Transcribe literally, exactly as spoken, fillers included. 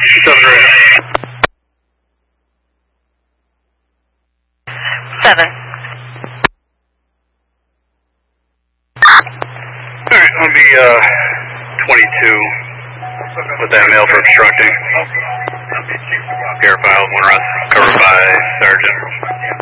Seven right. Seven. Alright, on the uh, twenty-two with that mail for obstructing. Air file, one rest, covered by Sergeant.